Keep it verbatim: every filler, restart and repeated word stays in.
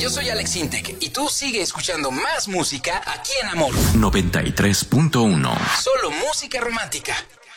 Yo soy Alex Intec y tú sigue escuchando más música aquí en Amor noventa y tres punto uno. Solo música romántica.